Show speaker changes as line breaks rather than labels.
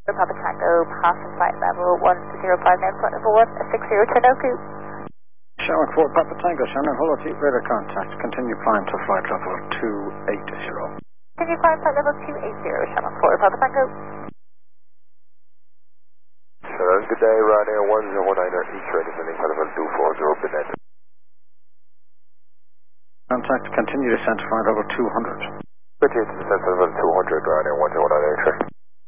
Papa Tango, passing flight level 1059, flight level 160 Chinook.
Shamrock 4, Papa Tango, Shannon, hold on, radar contact. Continue climb to flight level 280.
Continue climb flight level 280, Shamrock 4, Papa Tango.
Shannon, good day, Ryanair 1019 East, ready for flight level 240, Benet.
Contact, continue descent to flight level 200.
Continue descent to level 200, Ryanair 1019 East.